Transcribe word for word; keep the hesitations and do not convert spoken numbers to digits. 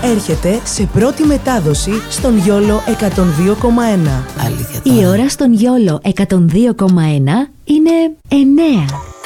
έρχεται σε πρώτη μετάδοση στον Γιόλο εκατόν δύο κόμμα ένα. Αλήθεια τώρα. Η ώρα στον Γιόλο εκατόν δύο κόμμα ένα είναι εννέα.